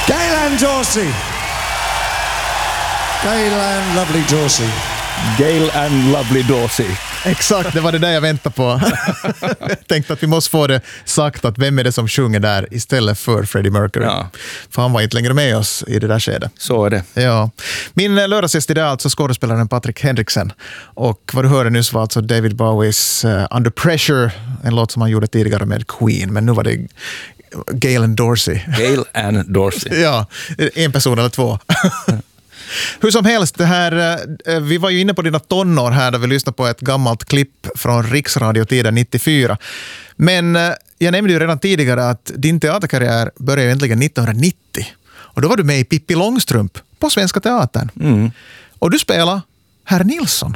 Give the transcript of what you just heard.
Gail Ann Dorsey. Gail Ann Lovely Dorsey. Gail Ann Lovely Dorsey. Exakt, det var det där jag väntade på. Jag tänkte att vi måste få det sagt att vem är det som sjunger där istället för Freddie Mercury. Ja. För han var inte längre med oss i det där skedet. Så är det. Ja. Min lördagsgäst idag är alltså skådespelaren Patrick Henriksen. Och vad du hörde nyss var alltså David Bowies Under Pressure, en låt som han gjorde tidigare med Queen. Men nu var det Gail Ann Dorsey. Gail Ann Dorsey. Ja, en person eller två. Hur som helst, det här, vi var ju inne på dina tonår här där vi lyssnade på ett gammalt klipp från Riksradiotiden 94. Men jag nämnde ju redan tidigare att din teaterkarriär började egentligen 1990. Och då var du med i Pippi Långstrump på Svenska Teatern. Och du spelade Herr Nilsson.